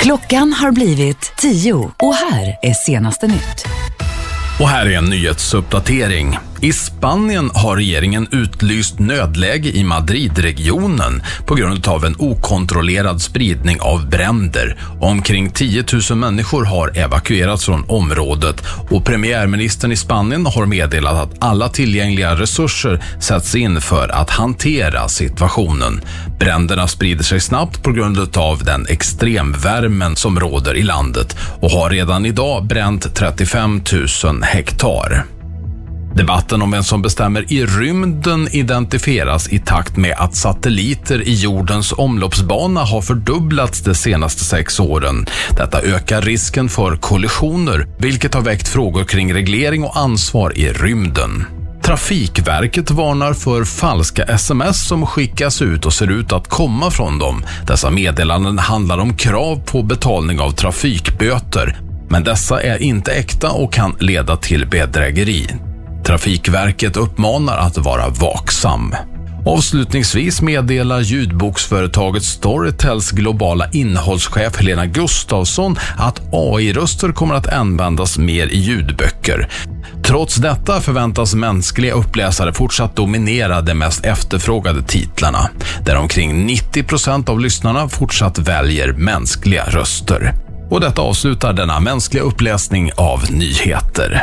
Klockan har blivit 10 och här är senaste nytt. Och här är en nyhetsuppdatering. I Spanien har regeringen utlyst nödläge i Madridregionen på grund av en okontrollerad spridning av bränder. Omkring 10 000 människor har evakuerats från området och premiärministern i Spanien har meddelat att alla tillgängliga resurser sätts in för att hantera situationen. Bränderna sprider sig snabbt på grund av den extremvärmen som råder i landet och har redan idag bränt 35 000 hektar. Debatten om vem som bestämmer i rymden identifieras i takt med att satelliter i jordens omloppsbana har fördubblats de senaste 6 åren. Detta ökar risken för kollisioner, vilket har väckt frågor kring reglering och ansvar i rymden. Trafikverket varnar för falska sms som skickas ut och ser ut att komma från dem. Dessa meddelanden handlar om krav på betalning av trafikböter, men dessa är inte äkta och kan leda till bedrägeri. Trafikverket uppmanar att vara vaksam. Avslutningsvis meddelar ljudboksföretaget Storytels globala innehållschef Helena Gustafsson att AI-röster kommer att användas mer i ljudböcker. Trots detta förväntas mänskliga uppläsare fortsatt dominera de mest efterfrågade titlarna, där omkring 90% av lyssnarna fortsatt väljer mänskliga röster. Och detta avslutar denna mänskliga uppläsning av nyheter.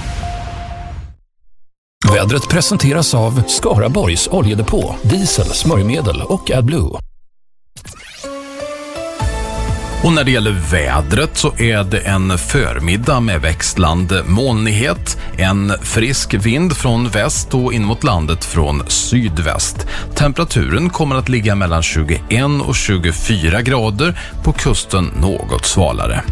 Vädret presenteras av Skaraborgs oljedepå, diesel, smörjmedel och AdBlue. Och när det gäller vädret så är det en förmiddag med växlande molnighet, en frisk vind från väst och in mot landet från sydväst. Temperaturen kommer att ligga mellan 21 och 24 grader, på kusten något svalare.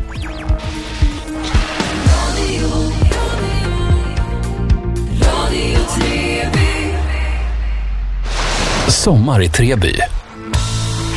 Sommar i Treby.